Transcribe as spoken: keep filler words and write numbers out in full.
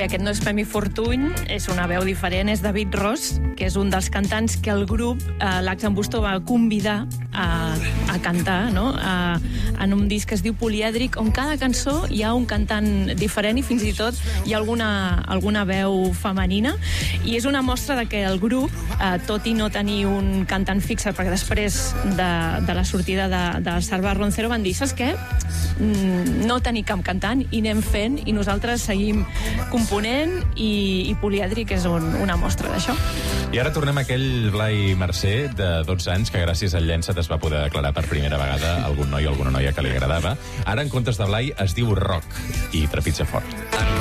Bé, aquest no és Pemi Fortuny, és una veu diferent, és David Ross, que és un dels cantants que el grup, eh, l'Ax en Busto, va convidar a, a cantar, no? A, en un disc que es diu Polièdric, on cada cançó hi ha un cantant diferent i fins i tot hi ha alguna, alguna veu femenina. I és una mostra de que el grup, eh, tot i no tenir un cantant fixe, perquè després de, de la sortida de, de Salva Roncero van dir, saps què? Mm, no tenir cap cantant i anem fent, i nosaltres seguim component, i, i Polièdric és un, una mostra d'això. I ara tornem a aquell Blai Mercè de dotze anys que gràcies al Llença't es va poder declarar per primera vegada algun noi o alguna noia que li agradava. Ara, en comptes de Blai, es diu Roc i trepitja fort.